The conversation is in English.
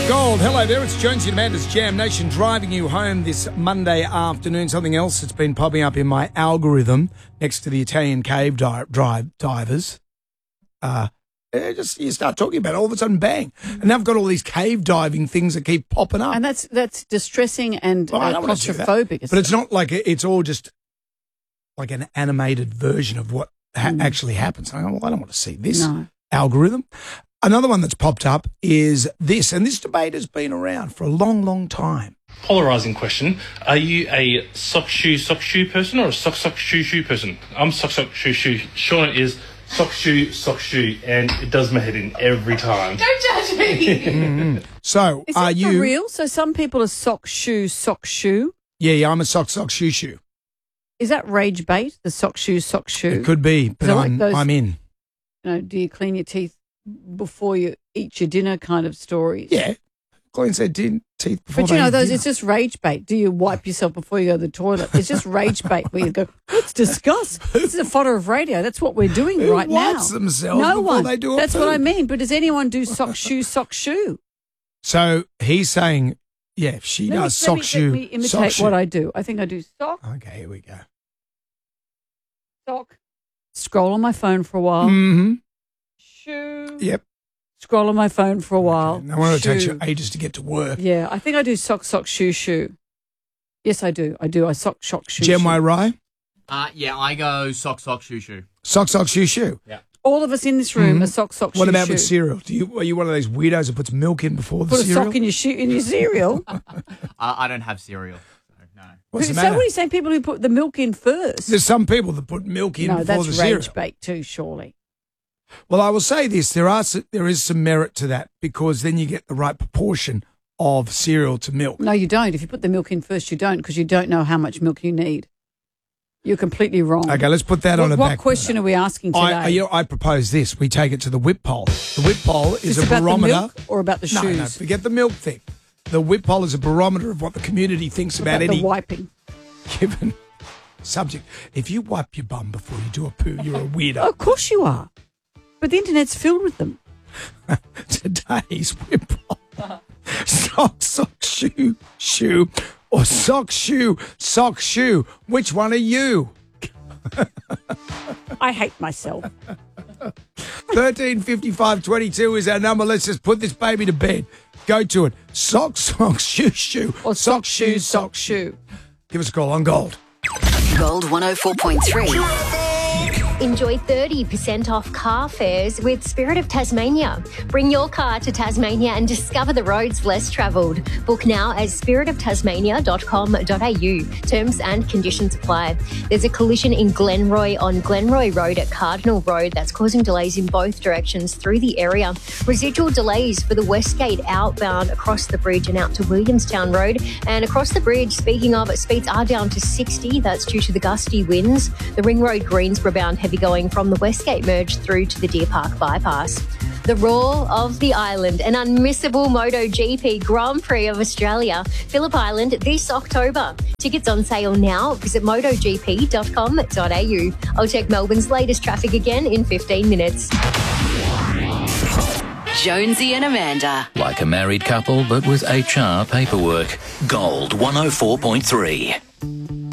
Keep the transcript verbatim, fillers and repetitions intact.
Gold, hello there. It's Jonesy and Amanda's Jam Nation driving you home this Monday afternoon. Something else that's been popping up in my algorithm next to the Italian cave di- drive divers. Uh, just you start talking about it, all of a sudden, bang. And now I've got all these cave diving things that keep popping up. And that's that's distressing and Well, I uh, don't wanna do that. claustrophobic. But it's not like it- it's all just like an animated version of what ha- Mm. actually happens. I go, well, I don't want to see this No. algorithm. Another one that's popped up is this, and this debate has been around for a long, long time. Polarizing question. Are you a sock shoe sock shoe person or a sock sock shoe shoe person? I'm sock sock shoe shoe. Sean is sock shoe sock shoe, and it does my head in every time. Don't judge me. So, Is are it you for real? So some people are sock shoe sock shoe. Yeah, yeah, I'm a sock, sock, shoe, shoe. Is that rage bait? The sock shoe sock shoe. It could be, but So like I'm, those- I'm in. You know, do you clean your teeth before you eat your dinner? Kind of stories. Yeah, cleans their din- teeth before But you they know, eat those dinner. it's just rage bait. Do you wipe yourself before you go to the toilet? It's just rage bait where you go, let's discuss. This is a fodder of radio. That's what we're doing Who right now. wipes themselves no before one. they do a That's what I poo? mean. But does anyone do sock shoe sock shoe? So he's saying, yeah, if she Let me- does let sock me, shoe, Let me imitate sock shoe. what I do. I think I do sock, Okay, here we go. sock, scroll on my phone for a while, Mm-hmm. shoe, Yep. scroll on my phone for a while. No wonder it takes shoe. you ages to get to work. Yeah, I think I do sock, sock, shoe, shoe. Yes, I do. I do. I sock, shock, shoe, Jem shoe. Y Rye, Uh, yeah, I go sock, sock, shoe, shoe. sock, sock, shoe, shoe. All of us in this room Mhm. are sock, sock, What shoe, about shoe. with cereal? Do you are you one of those weirdos that puts milk in before the Put a cereal? sock in your shoe in your cereal. I, I don't have cereal. So no. What's the so matter? what are you saying? People who put the milk in first? There's some people that put milk in no, before that's the cereal. rage bait too. Surely. Well, I will say this: there are s- there is some merit to that because then you get the right proportion of cereal to milk. No, you don't. If you put the milk in first, you don't because you don't know how much milk you need. You're completely wrong. Okay, let's put that what, on a what back question burner. are we asking today? I, I, you know, I propose this. We take it to the whip poll. The whip poll is Is a it about barometer. the milk or about the no, shoes? no, forget the milk thing. The whip poll is a barometer of what the community thinks about, about any the wiping. given subject. If you wipe your bum before you do a poo, you're a weirdo. Oh, of course you are. But the internet's filled with them. Today's whip poll. Sock, sock, shoe, shoe, or sock, shoe, sock, shoe. Which one are you? I hate myself. thirteen fifty-five twenty-two is our number. Let's just put this baby to bed. Go to it. Sock, sock, shoe, shoe. Or sock, shoe, sock, shoe. Give us a call on Gold. Gold one oh four point three. Enjoy thirty percent off car fares with Spirit of Tasmania. Bring your car to Tasmania and discover the roads less travelled. Book now at spirit of tasmania dot com dot a u. Terms and conditions apply. There's a collision in Glenroy on Glenroy Road at Cardinal Road that's causing delays in both directions through the area. Residual delays for the Westgate outbound across the bridge and out to Williamstown Road. And across the bridge, speaking of, speeds are down to sixty. That's due to the gusty winds. The Ring Road Greensboro bound heavy going from the Westgate merge through to the Deer Park bypass. The Roar of the Island, an unmissable MotoGP Grand Prix of Australia, Phillip Island this October. Tickets on sale now. Visit moto g p dot com dot a u. I'll check Melbourne's latest traffic again in fifteen minutes. Jonesy and Amanda. Like a married couple, but with H R paperwork. Gold one oh four point three.